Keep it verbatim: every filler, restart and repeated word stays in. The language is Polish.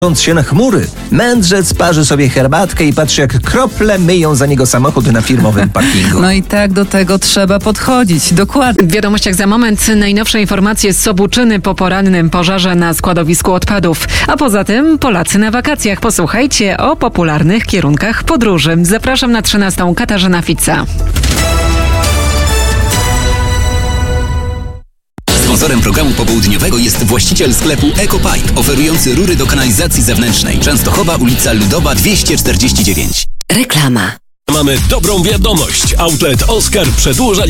Patrząc się na chmury, mędrzec parzy sobie herbatkę i patrzy, jak krople myją za niego samochód na firmowym parkingu. No i tak do tego trzeba podchodzić, dokładnie. W wiadomościach za moment najnowsze informacje z Sobuczyny po porannym pożarze na składowisku odpadów. A poza tym Polacy na wakacjach. Posłuchajcie o popularnych kierunkach podróży. Zapraszam na trzynastą. Katarzyna Fica. Sponsorem programu popołudniowego jest właściciel sklepu EcoPipe, oferujący rury do kanalizacji zewnętrznej. Częstochowa, ulica Ludowa dwieście czterdzieści dziewięć. Reklama. Mamy dobrą wiadomość. Outlet Oskar przedłuża